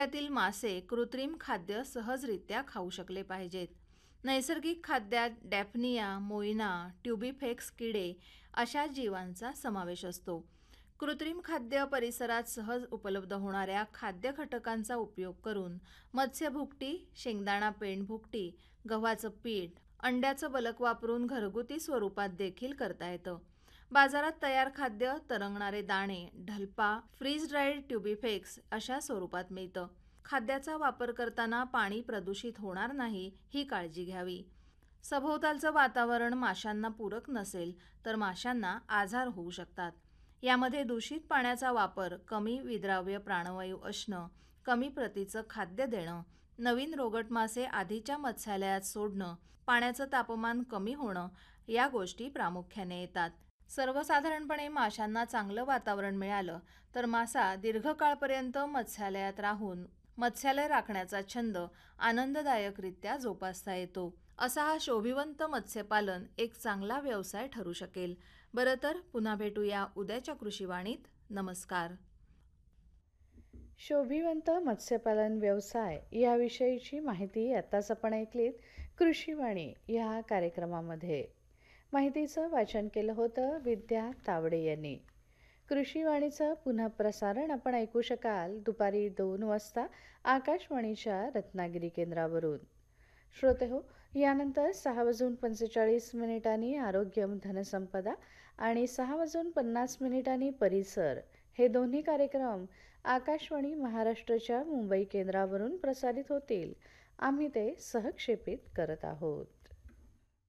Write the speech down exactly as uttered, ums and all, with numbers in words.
त्यातील मासे कृत्रिम खाद्य सहजरित्या खाऊ शकले पाहिजेत. नैसर्गिक खाद्यात डॅफनिया, मोइना, ट्युबिफेक्स किडे अशा जीवांचा समावेश असतो. कृत्रिम खाद्य परिसरात सहज उपलब्ध होणाऱ्या खाद्य घटकांचा उपयोग करून मत्स्यभुकटी, शेंगदाणा पेंड भुकटी, गव्हाचं पीठ, अंड्याचं बलक वापरून घरगुती स्वरूपात देखील करता येतं. बाजारात तयार खाद्य तरंगणारे दाणे, ढल्पा, फ्रीज ड्राईड ट्युबिफेक्स अशा स्वरूपात मिळतं. खाद्याचा वापर करताना पाणी प्रदूषित होणार नाही ही काळजी घ्यावी. सभोवतालचं वातावरण माशांना पूरक नसेल तर माशांना आजार होऊ शकतात. यामध्ये दूषित पाण्याचा वापर, कमी विद्राव्य प्राणवायू असणं, कमी प्रतीचं खाद्य देणं, नवीन रोगट मासे आधीच्या मत्स्यालयात सोडणं, पाण्याचं तापमान कमी होणं या गोष्टी प्रामुख्याने येतात. सर्वसाधारणपणे माशांना चांगलं वातावरण मिळालं तर मासा दीर्घकाळपर्यंत मत्स्यालयात राहून मत्स्यालय राखण्याचा छंद आनंददायकरित्या जोपासता येतो. असा हा शोभिवंत मत्स्यपालन एक चांगला व्यवसाय ठरू शकेल. बरं तर पुन्हा भेटूया उद्याच्या कृषीवाणीत. नमस्कार. शोभिवंत मत्स्यपालन व्यवसाय याविषयीची माहिती आत्ताच आपण ऐकलीत कृषीवाणी या कार्यक्रमामध्ये. माहितीचं वाचन केलं होतं विद्या तावडे यांनी. कृषीवाणीचं पुन्हा प्रसारण आपण ऐकू शकाल दुपारी दोन वाजता आकाशवाणीच्या रत्नागिरी केंद्रावरून. श्रोते हो, यानंतर सहा वाजून पंचेचाळीस मिनिटांनी आरोग्यम धनसंपदा आणि सहा वाजून पन्नास मिनिटांनी परिसर हे दोन्ही कार्यक्रम आकाशवाणी महाराष्ट्राच्या मुंबई केंद्रावरून प्रसारित होतील. आम्ही ते सहक्षेपित करत आहोत.